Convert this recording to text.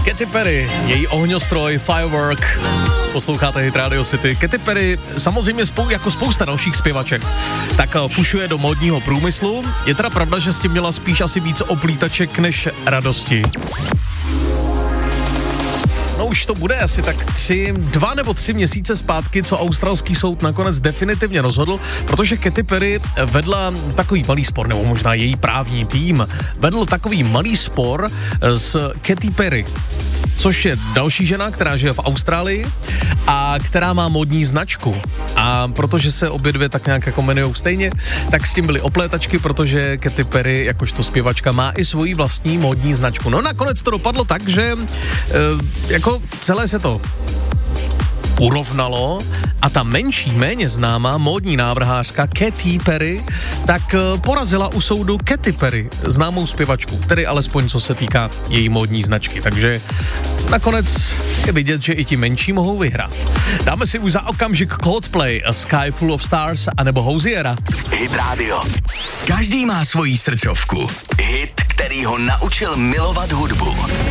Katy Perry, její ohňostroj Firework. Posloucháte Hit Radio City. Katy Perry samozřejmě jako spousta dalších zpěvaček tak fušuje do módního průmyslu. Je teda pravda, že s tím měla spíš asi víc oplítaček než radosti. No už to bude asi tak 2 nebo 3 měsíce zpátky, co australský soud nakonec definitivně rozhodl, protože Katy Perry vedla takový malý spor, nebo možná její právní tým vedl takový malý spor s Katy Perry, což je další žena, která žije v Austrálii a která má módní značku. A protože se obě dvě tak nějak jako jmenujou stejně, tak s tím byly oplétačky, protože Katy Perry, jakožto zpěvačka, má i svoji vlastní módní značku. No nakonec to dopadlo tak, že jako celé se to urovnalo a ta menší, méně známá módní návrhářka Katy Perry tak porazila u soudu Katy Perry, známou zpěvačku, tedy alespoň co se týká její módní značky. Takže nakonec je vidět, že i ti menší mohou vyhrát. Dáme si už za okamžik Coldplay, A Sky Full of Stars anebo Hoziera. Hit Radio. Každý má svoji srdcovku. Hit, který ho naučil milovat hudbu.